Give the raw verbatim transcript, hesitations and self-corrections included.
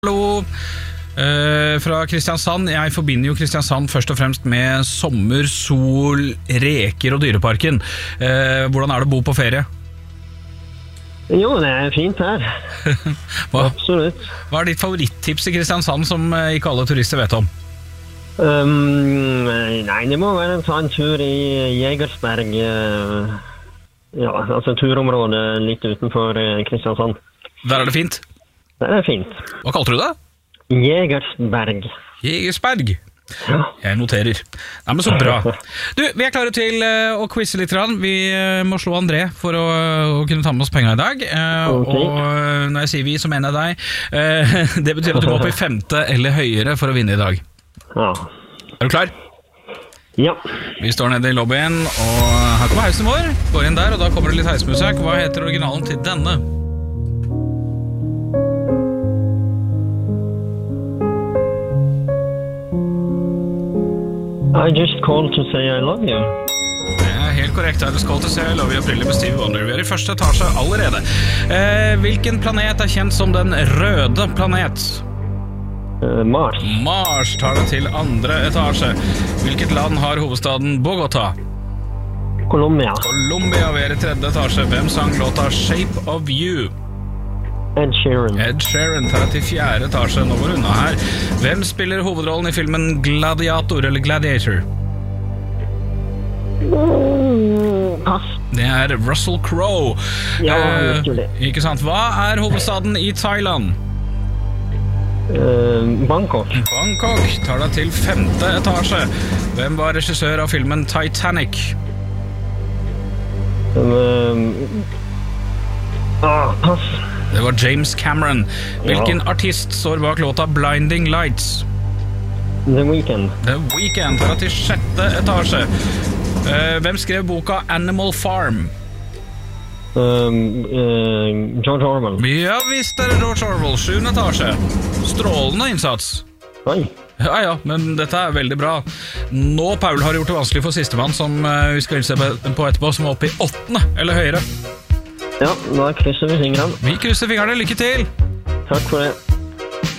Hallo, uh, fra Kristiansand. Jeg forbinder jo Kristiansand først og fremst med sommer, sol, reker og dyreparken. Uh, hvordan er det å bo på ferie? Jo, det er fint her. Hva, Absolutt. Hva er ditt favoritttips i Kristiansand som uh, ikke alle turister vet om? Um, nei, det må være en ta en tur i Jegersberg. Uh, ja, altså turområdet litt utenfor uh, Kristiansand. Der er det fint? Det er fint. Hva kalte du det? Jegersberg. Jegersberg. Ja. Jeg noterer. Nei, men så bra. Du, vi er klare til uh, å quizze litt. Vi uh, må slå André for å, å kunne ta med oss penger i dag. Uh, Okay. Og uh, når jeg sier vi, så mener jeg deg. Uh, det betyr at du må opp i femte eller høyere for å vinne i dag. Ja. Er du klar? Ja. Vi står nede i lobbyen, og her kommer heisen vår. Går inn der, og da kommer det litt heismusikk. Hva heter originalen til denne? I just called to say I love you. Det er helt korrekt. I just called to say I love you april med Stevie Wonder. Vi er i første etasje allerede. Eh, hvilken planet er kjent som den røde planet? Uh, Mars. Mars tar det til andre etasje. Hvilket land har hovedstaden Bogotá? Colombia. Colombia, vi er i tredje etasje. Hvem sang låta Shape of You? Ed Sheeran. Ed Sheeran tar det til fjerde etasje. Nå går det unna her. Hvem spiller hovedrollen i filmen Gladiator eller Gladiator? Mm, pass. Det er Russell Crowe. Ja, Eh, naturlig. ikke sant? Hva er hovedstaden i Thailand? Uh, Bangkok. Bangkok tar det til femte etasje. Hvem var regissør av filmen Titanic? Um, ah, pass. Det var James Cameron. Hvilken artist står bak låta Blinding Lights? The Weeknd. The Weeknd tar det til sjette etasje. Eh, hvem skrev boka Animal Farm? Um, uh, George Orwell. Ja visst er det George Orwell. Sjuende etasje. Strålende innsats. Oi. Ja, ja, men dette er veldig bra. Nå, Paul, har du gjort det vanskelig for sistemann, som uh, vi skal hilse på etterpå, som er oppe i åttende eller høyere. Ja, da krysser vi fingrene. Vi krysser fingrene. Lykke til! Takk for det.